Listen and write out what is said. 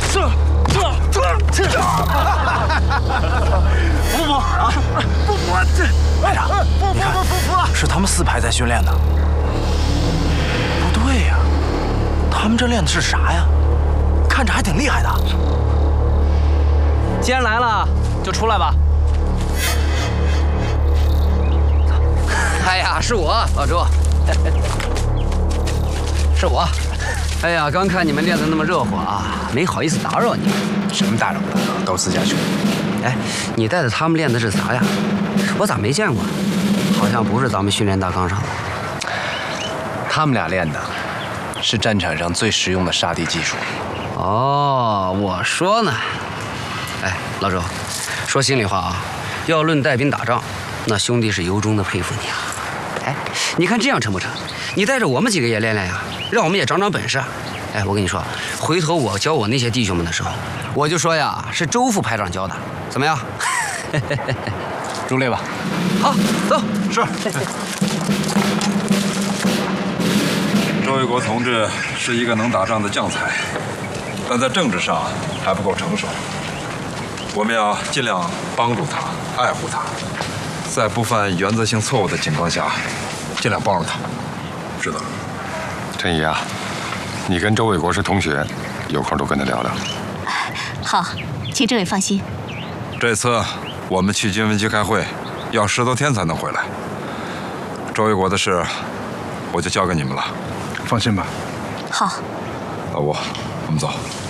排长，你看，是他们4排在训练呢。不对呀，他们这练的是啥呀？看着还挺厉害的。 既然来了，就出来吧。 哎呀，是我，老周，是我。哎呀，刚看你们练得那么热火啊，没好意思打扰你们。 什么打扰不打扰，都私下训练。 哎，你带着他们练的是啥呀？我咋没见过？好像不是咱们训练大纲上的。 他们俩练的是战场上最实用的杀敌技术。 哦，我说呢。哎，老周，说心里话啊，要论带兵打仗，那兄弟是由衷的佩服你啊。哎，你看这样成不成？你带着我们几个也练练呀，让我们也长长本事。哎，我跟你说，回头我教我那些弟兄们的时候，我就说呀，是周副排长教的，怎么样？ 入列吧。 好，走。 是。 周卫国同志是一个能打仗的将才，但在政治上还不够成熟。我们要尽量帮助他，爱护他，在不犯原则性错误的情况下，尽量帮助他。知道了。 陈怡啊，你跟周卫国是同学，有空多跟他聊聊。 好，请政委放心。 这次我们去军分区开会，要10多天才能回来。周卫国的事，我就交给你们了。 放心吧。 好。 老吴，我们走。